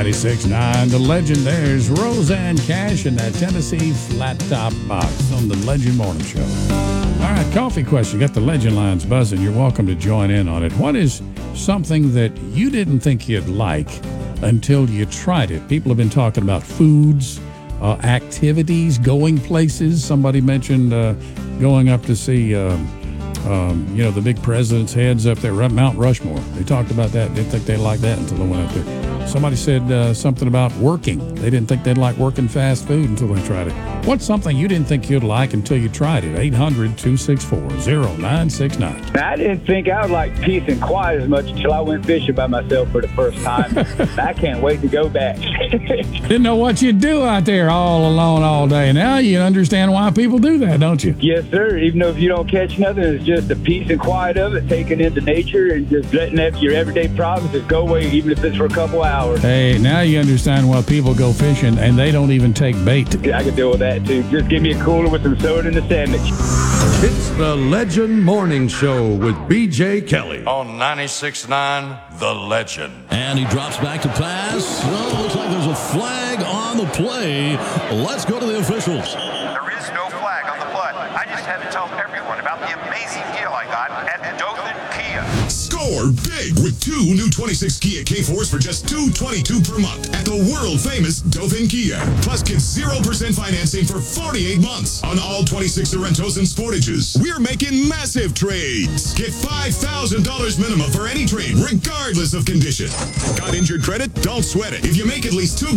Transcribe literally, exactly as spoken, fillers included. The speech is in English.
ninety-six point nine The Legend. There's Roseanne Cash in that Tennessee flat top box on the Legend Morning Show. All right, coffee question. Got the Legend lines buzzing. You're welcome to join in on it. What is something that you didn't think you'd like until you tried it? People have been talking about foods, uh, activities, going places. Somebody mentioned uh, going up to see, uh, um, you know, the big president's heads up there, Mount Rushmore. They talked about that. Didn't think they liked that until they went up there. Somebody said uh, something about working. They didn't think they'd like working fast food until they tried it. What's something you didn't think you'd like until you tried it? eight hundred, two six four, oh nine six nine I didn't think I would like peace and quiet as much until I went fishing by myself for the first time. I can't wait to go back. Didn't know what you'd do out there all alone all day. Now you understand why people do that, don't you? Yes, sir. Even though if you don't catch nothing, it's just the peace and quiet of it, taking into nature and just letting that, your everyday problems just go away, even if it's for a couple hours. Hey, now you understand why people go fishing and they don't even take bait. I can deal with that, too. Just give me a cooler with some soda and a sandwich. It's the Legend Morning Show with B J Kelly on ninety-six point nine The Legend. And he drops back to pass. Oh, looks like there's a flag on the play. Let's go to the officials. There is no flag on the play. I just had to tell everyone about the amazing deal I got at Dothan Kia. Score big with two new twenty-six Kia K fours for just two hundred twenty-two dollars per month at the world-famous Dothan Kia. Plus, get zero percent financing for forty-eight months on all twenty-six Sorrentos and Sportages. We're making massive trades. Get five thousand dollars minimum for any trade, regardless of condition. Got injured credit? Don't sweat it. If you make at least two